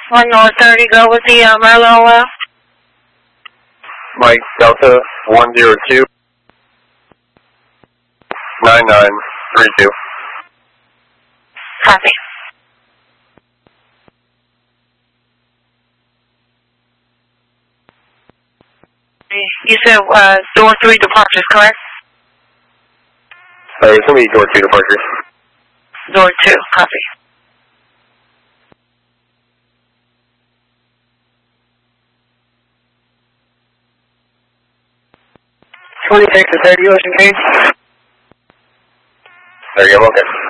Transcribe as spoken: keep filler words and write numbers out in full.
one North thirty, go with the uh, Merlot left. Mike Delta one zero two nine nine three two. Copy. You said uh, door three departures, correct? Uh, it's going to be door two departures. Door two, copy. twenty-six to thirty Ocean Cage. There you go, okay.